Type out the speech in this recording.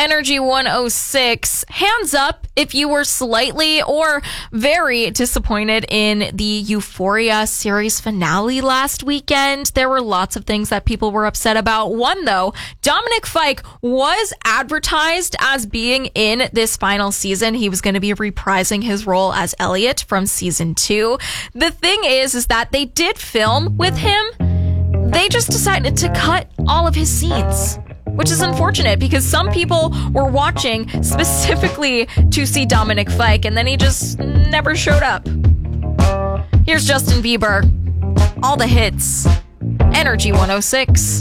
Energy 106. Hands up if you were slightly or very disappointed in the Euphoria series finale last weekend. There were lots of things that people were upset about. One, though, Dominic Fike was advertised as being in this final season. He was going to be reprising his role as Elliot from season 2. The thing is that they did film with him. They just decided to cut all of his scenes, which is unfortunate because some people were watching specifically to see Dominic Fike, and then he just never showed up. Here's Justin Bieber. All the hits. Energy 106.